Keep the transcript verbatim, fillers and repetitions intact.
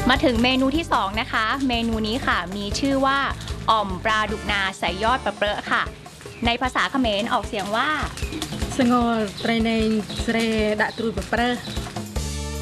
มาถึงเมนูที่สองนะคะเมนูนี้ค่ะมีชื่อว่าอ่อมปลาดุกนาใส่ยอดปลาเปรอะค่ะในภาษาเขมรออกเสียงว่าสงอเตรเนงเสรดะตรูปเปรอะ